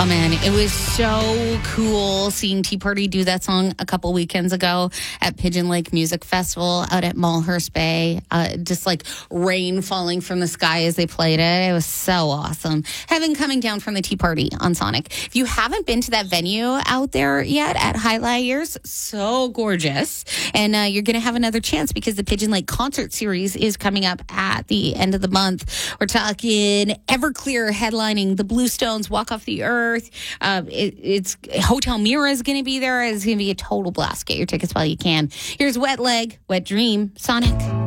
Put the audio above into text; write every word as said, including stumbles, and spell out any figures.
Oh, man, it was so cool seeing Tea Party do that song a couple weekends ago at Pigeon Lake Music Festival out at Malhurst Bay. Uh, just like rain falling from the sky as they played it. It was so awesome. Heaven coming down from the Tea Party on Sonic. If you haven't been to that venue out there yet at Highlighters, so gorgeous. And uh, you're going to have another chance because the Pigeon Lake Concert Series is coming up at the end of the month. We're talking Everclear headlining the Bluestones, Walk Off the Earth. Uh, it, it's Hotel Mira is going to be there. It's going to be a total blast. Get your tickets while you can. Here's Wet Leg, Wet Dream, Sonic.